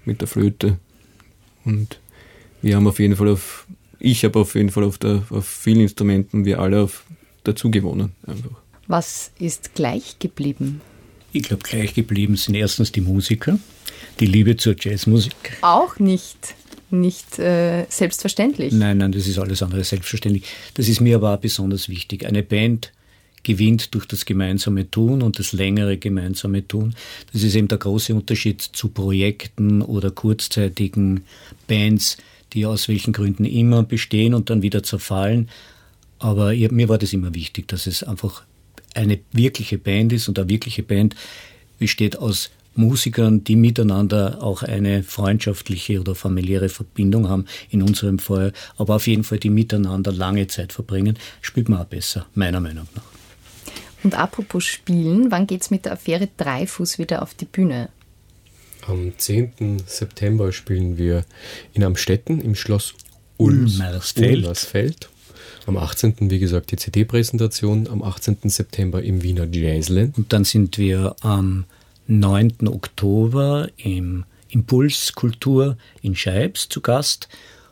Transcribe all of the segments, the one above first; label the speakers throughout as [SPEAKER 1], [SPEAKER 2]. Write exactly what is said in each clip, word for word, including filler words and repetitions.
[SPEAKER 1] mit der Flöte. Und wir haben auf jeden Fall auf, ich habe auf jeden Fall auf, der, auf vielen Instrumenten, wir alle auf dazu gewonnen. Einfach.
[SPEAKER 2] Was ist gleich geblieben?
[SPEAKER 3] Ich glaube, gleich geblieben sind erstens die Musiker, die Liebe zur Jazzmusik.
[SPEAKER 2] Auch nicht, nicht äh, selbstverständlich.
[SPEAKER 3] Nein, nein, das ist alles andere selbstverständlich. Das ist mir aber auch besonders wichtig. Eine Band gewinnt durch das gemeinsame Tun und das längere gemeinsame Tun. Das ist eben der große Unterschied zu Projekten oder kurzzeitigen Bands, die aus welchen Gründen immer bestehen und dann wieder zerfallen. Aber ich, mir war das immer wichtig, dass es einfach eine wirkliche Band ist, und eine wirkliche Band besteht aus Musikern, die miteinander auch eine freundschaftliche oder familiäre Verbindung haben, in unserem Fall, aber auf jeden Fall die miteinander lange Zeit verbringen, spielt man auch besser, meiner Meinung nach.
[SPEAKER 2] Und apropos Spielen, wann geht's mit der Affäre Dreifuß wieder auf die Bühne?
[SPEAKER 4] Am zehnten September spielen wir in Amstetten im Schloss Ulmersfeld. Ulmersfeld. Am achtzehnten wie gesagt, die C D-Präsentation, am achtzehnten September im Wiener Jazzland.
[SPEAKER 3] Und dann sind wir am neunten Oktober im Impulskultur in Scheibs zu Gast.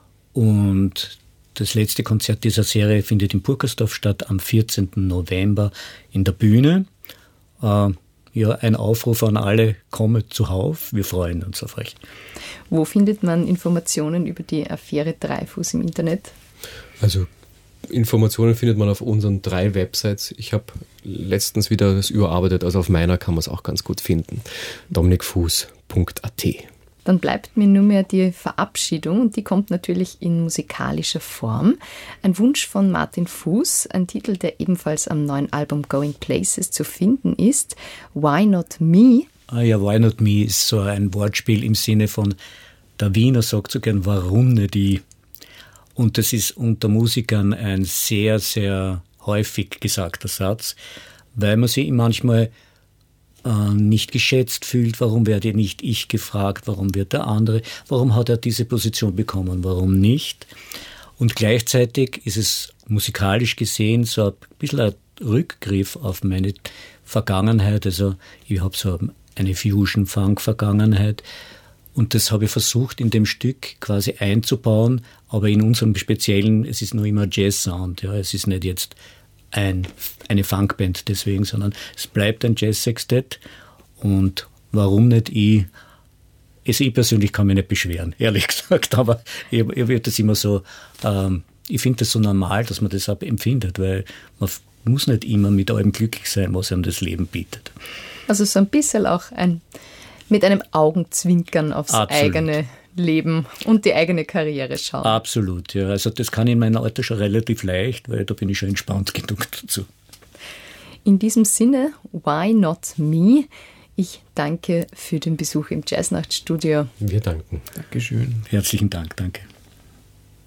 [SPEAKER 3] Und das letzte Konzert dieser Serie findet in Burgersdorf statt, am vierzehnten November in der Bühne. Äh, ja, ein Aufruf an alle, kommt zuhauf, wir freuen uns auf euch.
[SPEAKER 2] Wo findet man Informationen über die Affäre Dreifuß im Internet?
[SPEAKER 4] Also Informationen findet man auf unseren drei Websites. Ich habe letztens wieder das überarbeitet, also auf meiner kann man es auch ganz gut finden. dominikfuß punkt a t.
[SPEAKER 2] Dann bleibt mir nur mehr die Verabschiedung, und die kommt natürlich in musikalischer Form. Ein Wunsch von Martin Fuß, ein Titel, der ebenfalls am neuen Album Going Places zu finden ist. Why Not Me?
[SPEAKER 3] Ah ja, Why Not Me ist so ein Wortspiel im Sinne von, der Wiener sagt so gern, warum nicht ich? Und das ist unter Musikern ein sehr, sehr häufig gesagter Satz, weil man sich manchmal äh, nicht geschätzt fühlt. Warum werde nicht ich gefragt? Warum wird der andere? Warum hat er diese Position bekommen? Warum nicht? Und gleichzeitig ist es musikalisch gesehen so ein bisschen ein Rückgriff auf meine Vergangenheit. Also ich habe so eine Fusion-Funk-Vergangenheit. Und das habe ich versucht, in dem Stück quasi einzubauen, aber in unserem Speziellen, es ist noch immer Jazz-Sound. Ja, es ist nicht jetzt ein, eine Funkband deswegen, sondern es bleibt ein Jazz-Sextett. Und warum nicht ich? Also ich persönlich kann mich nicht beschweren, ehrlich gesagt, aber ich, ich würde das immer so, ähm, ich finde das so normal, dass man das auch empfindet, weil man muss nicht immer mit allem glücklich sein, was einem das Leben bietet.
[SPEAKER 2] Also so ein bisschen auch ein mit einem Augenzwinkern aufs Absolut. eigene Leben und die eigene Karriere schauen.
[SPEAKER 3] Absolut, ja. Also das kann in meinem Alter schon relativ leicht, weil da bin ich schon entspannt genug dazu.
[SPEAKER 2] In diesem Sinne, why not me? Ich danke für den Besuch im Jazznachtstudio.
[SPEAKER 4] Wir danken.
[SPEAKER 1] Dankeschön.
[SPEAKER 3] Herzlichen Dank, danke.